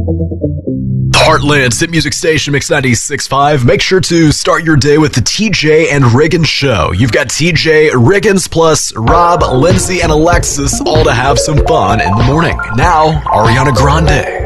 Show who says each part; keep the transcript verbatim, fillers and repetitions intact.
Speaker 1: The Heartland's hit music station, Mix ninety-six point five. Make sure to start your day with the T J and Riggins show. You've got T J, Riggins, plus Rob, Lindsay, and Alexis, all to have some fun in the morning. Now, Ariana Grande.